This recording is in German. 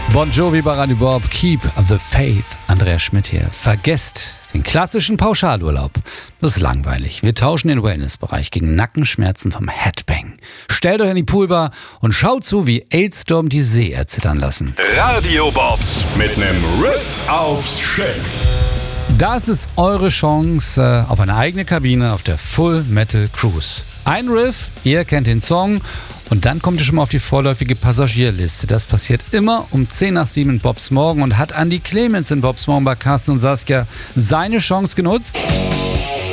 Bon Jovi bei Radio Bob, Keep the Faith. Andreas Schmidt hier. Vergesst den klassischen Pauschalurlaub. Das ist langweilig. Wir tauschen den Wellnessbereich gegen Nackenschmerzen vom Headbang. Stellt euch an die Poolbar und schaut zu, wie Ailstorm die See erzittern lassen. Radio Bobs mit nem Riff aufs Schiff. Das ist eure Chance auf eine eigene Kabine auf der Full Metal Cruise. Ein Riff, ihr kennt den Song und dann kommt ihr schon mal auf die vorläufige Passagierliste. Das passiert immer um 10 nach 7 in Bobs Morgen und hat Andi Clemens in Bobs Morgen bei Carsten und Saskia seine Chance genutzt?